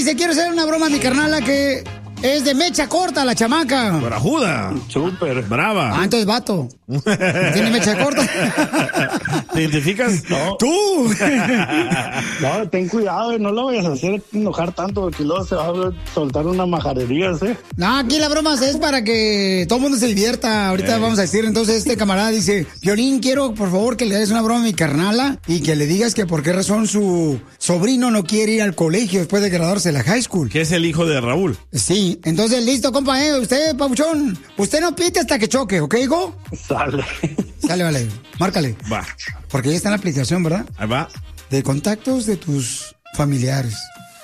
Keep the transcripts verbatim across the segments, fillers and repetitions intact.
dice, quiero hacer una broma a mi carnala que es de mecha corta, la chamaca. Barajuda. Súper. Brava. Ah, entonces vato. Tiene mecha corta. ¿Te identificas? No. ¡Tú! No, ten cuidado, no lo vayas a hacer enojar tanto porque luego se va a soltar una majadería, ¿eh? No, aquí la broma es para que todo el mundo se divierta. Ahorita Eh. vamos a decir, entonces este camarada dice, Piolín, quiero por favor que le des una broma a mi carnala y que le digas que por qué razón su sobrino no quiere ir al colegio después de graduarse de la high school. Que es el hijo de Raúl. Sí, entonces listo, compa, eh, usted, papuchón, usted no pite hasta que choque, ¿ok, hijo? Sale. Sale, vale, márcale. Va. Porque ya está en la aplicación, ¿verdad? Ahí va. De contactos de tus familiares.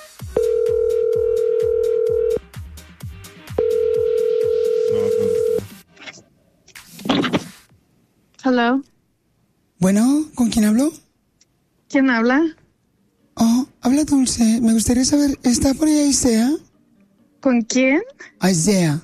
Hello. Bueno, ¿con quién hablo? ¿Quién habla? Oh, habla Dulce. Me gustaría saber, ¿está por ahí Isaiah? ¿Con quién? Isaiah.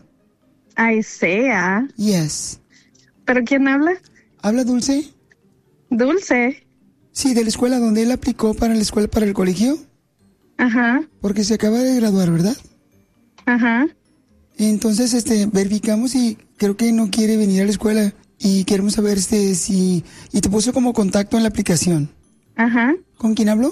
Isaiah. Yes. ¿Pero quién habla? ¿Habla Dulce? Dulce. Sí, de la escuela donde él aplicó para la escuela, para el colegio. Ajá. Porque se acaba de graduar, ¿verdad? Ajá. Entonces, este, verificamos y creo que no quiere venir a la escuela. Y queremos saber, este, si... Y te puso como contacto en la aplicación. Ajá. ¿Con quién hablo?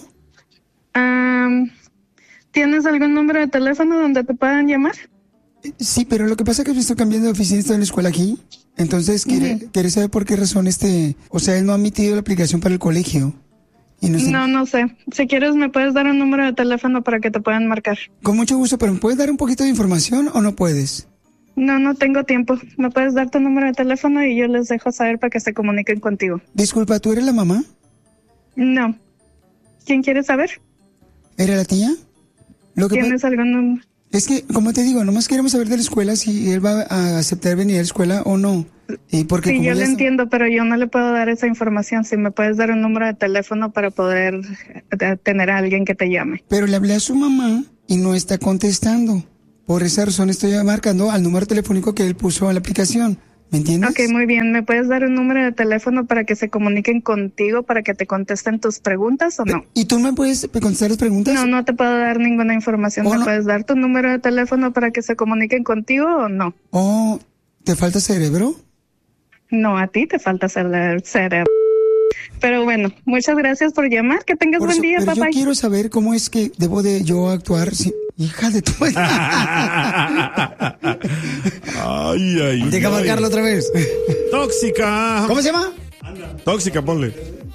Um, ¿Tienes algún número de teléfono donde te puedan llamar? Sí, pero lo que pasa es que yo estoy cambiando de oficina, estoy en la escuela aquí. Entonces, quiere, Ujú. quiere saber por qué razón este... O sea, él no ha emitido la aplicación para el colegio. Y no sé... No, no sé. Si quieres me puedes dar un número de teléfono para que te puedan marcar. Con mucho gusto, pero ¿me puedes dar un poquito de información o no puedes? No, no tengo tiempo. ¿Me puedes dar tu número de teléfono y yo les dejo saber para que se comuniquen contigo? Disculpa, ¿tú eres la mamá? No. ¿Quién quiere saber? ¿Era la tía? Lo que ¿Tienes algún número? Es que, como te digo, nomás queremos saber de la escuela si él va a aceptar venir a la escuela o no. Y porque Sí, como yo ya lo está- entiendo, pero yo no le puedo dar esa información. Si me puedes dar un número de teléfono para poder eh, tener a alguien que te llame. Pero le hablé a su mamá y no está contestando. Por esa razón estoy marcando al número telefónico que él puso en la aplicación. ¿Me entiendes? Ok, muy bien. ¿Me puedes dar un número de teléfono para que se comuniquen contigo, para que te contesten tus preguntas o no? ¿Y tú me puedes contestar las preguntas? No, no te puedo dar ninguna información. Oh, ¿Me no. puedes dar tu número de teléfono para que se comuniquen contigo o no? Oh, ¿te falta cerebro? No, a ti te falta ser cerebro. Pero bueno, muchas gracias por llamar. Que tengas Por buen eso- día, pero papá. yo quiero saber cómo es que debo de yo actuar. Si... Hija de tu... Ay, ay. Deja ay. marcarlo otra vez. Tóxica. ¿Cómo se llama? Tóxica, ponle.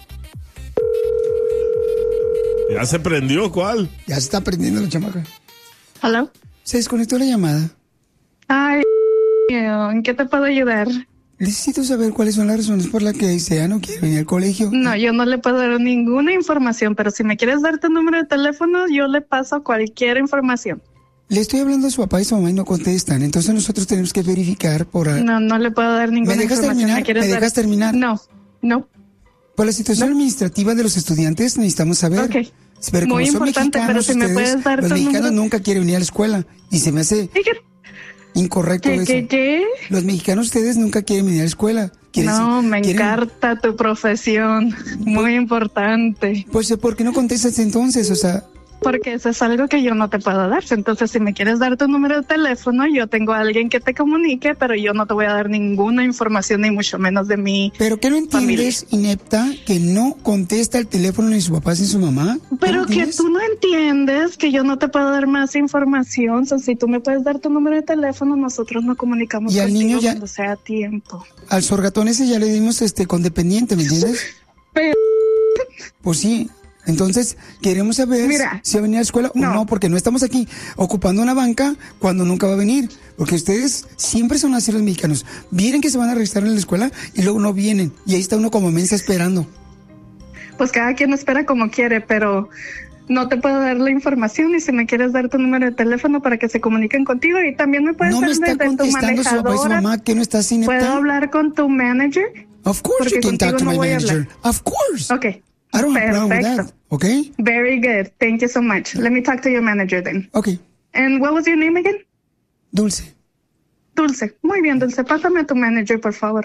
Ya se prendió, ¿cuál? Ya se está prendiendo la chamaca. Hello. Se desconectó la llamada. Ay, ¿en qué te puedo ayudar? Necesito saber cuáles son las razones por las que Isaiah no quiere venir al colegio. No, yo no le puedo dar ninguna información, pero si me quieres dar tu número de teléfono, yo le paso cualquier información. Le estoy hablando a su papá y su mamá y no contestan. Entonces nosotros tenemos que verificar por... No, no le puedo dar ninguna ¿Me dejas información. terminar? quieres ¿Me dar? dejas terminar? No, no. Por la situación administrativa de los estudiantes necesitamos saber. Ok. Pero como Muy son importante, mexicanos, pero si me ustedes, puedes dar los tu mexicanos número. nunca quieren venir a la escuela. Y se me hace ¿Y qué- incorrecto ¿Qué, eso. qué, qué? Los mexicanos, ustedes nunca quieren venir a la escuela. Quieren- No, me quieren- encanta tu profesión. Muy importante. Pues, ¿por qué no contestas entonces? O sea, Porque eso es algo que yo no te puedo dar. Entonces, si me quieres dar tu número de teléfono, yo tengo a alguien que te comunique, pero yo no te voy a dar ninguna información, ni mucho menos de mí. ¿pero qué no entiendes, inepta, que no contesta el teléfono ni su papá ni su mamá? ¿Qué Pero no que entiendes? tú no entiendes que yo no te puedo dar más información. O sea, si tú me puedes dar tu número de teléfono, nosotros nos comunicamos Y al contigo niño ya- cuando sea tiempo. Al sorgatón ese ya le dimos este condependiente, ¿me entiendes? Pero Pues sí. Entonces, queremos saber Mira, si va a venir a la escuela o no. no, porque no estamos aquí ocupando una banca cuando nunca va a venir. Porque ustedes siempre son así los mexicanos. Vienen que se van a registrar en la escuela y luego no vienen. Y ahí está uno como mensa esperando. pues cada quien espera como quiere, pero no te puedo dar la información. Y si me quieres dar tu número de teléfono para que se comuniquen contigo, y también me puedes No me dar está desde tu contestando su papá y su manejadora. mamá, que no está sin ¿Puedo hablar con tu manager? Of course Porque you can talk contigo to no my voy a manager. hablar. Of course. Okay. I don't have a problem with Perfecto. that. Okay? Very good. Thank you so much. Let me talk to your manager then. Okay. And what was your name again? Dulce. Dulce. Muy bien, Dulce. Pásame a tu manager, por favor.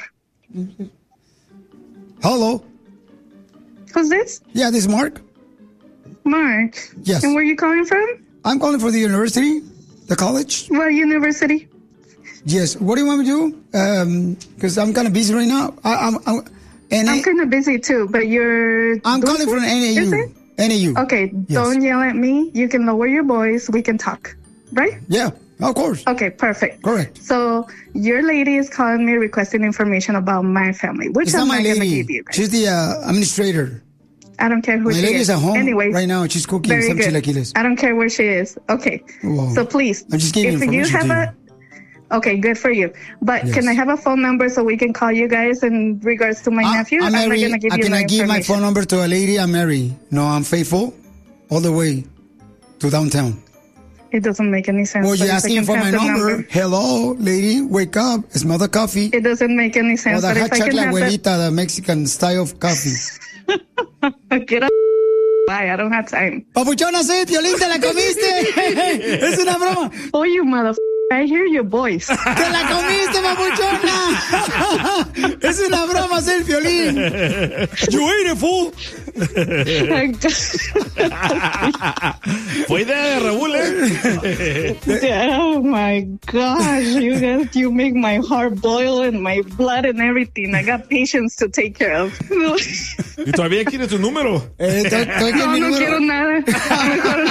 Hello. Who's this? Yeah, this is Mark. Mark. Yes. And where are you calling from? I'm calling for the university, the college. What university? Yes. What do you want me to do? Um, because I'm kind of busy right now. I, I'm, I'm, N A I'm kind of busy too, but you're... I'm calling from N A U. Is it? N A U. Okay, Yes. don't yell at me. You can lower your voice. We can talk. Right? Yeah, of course. Okay, perfect. Correct. So your lady is calling me requesting information about my family, which It's I'm not my not going to lady. give you guys. She's the uh, administrator. I don't care who My she lady is. is at home Anyways, right now. She's cooking very some good. chilaquiles. I don't care where she is. Okay. Whoa. So please, I'm just giving if you information have to a... Okay, good for you. But Yes. can I have a phone number so we can call you guys in regards to my I- nephew? I'm not married. going to give I you my cannot give my information. phone number to a lady I'm married. No, I'm faithful all the way to downtown. It doesn't make any sense. Well, but you're if I asking can for have my the number. Hello, lady, wake up. Smell the coffee. It doesn't make any Or sense. the But hot if I can chocolate have the... abuelita, the Mexican style of coffee. Get up. Bye, I don't have time. Papuchona, sí, Piolín, te la comiste. Es una broma. Oh, you mother... I hear your voice. ¡Te la comiste, papuchona! Es una broma, ser Piolín. You ate it, fool. Fue idea de Raúl, ¿eh? Oh my gosh, you guys, you make my heart boil and my blood and everything. I got patients to take care of. ¿Y todavía quieres tu número? Eh, to- to- No, mi no número- quiero nada. Mejor-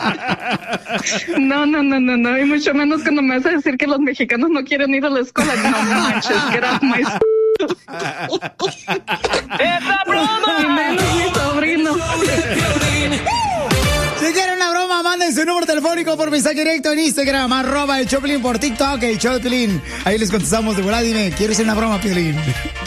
No, no, no, no, no. Y mucho menos cuando me vas a decir que los mexicanos no quieren ir a la escuela. No manches, get off my... ¡Esa broma! Y menos mi sobrino. Si quieren una broma, manden su número telefónico por mensaje directo en Instagram, arroba el Choplin, por TikTok, el Choplin. Ahí les contestamos de volada. Dime, ¿quieres hacer una broma, Piolín?